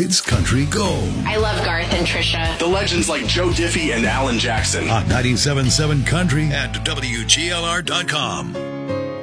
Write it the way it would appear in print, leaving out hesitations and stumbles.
It's Country Gold. I love Garth and Trisha. The legends like Joe Diffie and Alan Jackson. On 97.7 Country and WGLR.com.